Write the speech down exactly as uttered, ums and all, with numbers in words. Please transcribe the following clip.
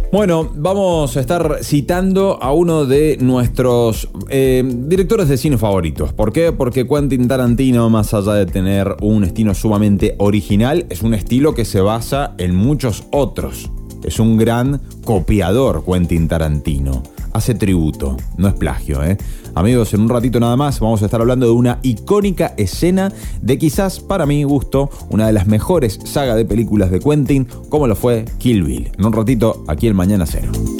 Bueno, vamos a estar citando a uno de nuestros eh, directores de cine favoritos. ¿Por qué? Porque Quentin Tarantino, más allá de tener un estilo sumamente original, es un estilo que se basa en muchos otros. Es un gran copiador, Quentin Tarantino. Hace tributo, no es plagio, ¿eh? Amigos, en un ratito nada más vamos a estar hablando de una icónica escena de quizás, para mi gusto, una de las mejores sagas de películas de Quentin, como lo fue Kill Bill. En un ratito, aquí en Mañana Cero.